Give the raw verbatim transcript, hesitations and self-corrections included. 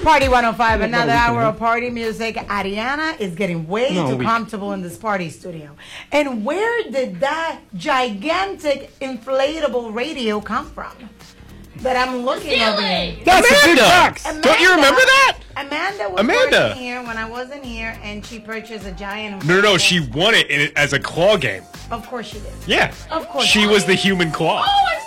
Party one oh five, another hour of party music. Ariana is getting way No, too we- comfortable in this party studio. And where did that gigantic inflatable radio come from? That I'm looking over here. That's a big Amanda! box. Don't you remember that? Amanda was Amanda. working here when I wasn't here, and she purchased a giant. No, no, no. inflatable- She won it in, as a claw game. Of course she did. Yeah. Of course She she was did. the human claw. Oh, I'm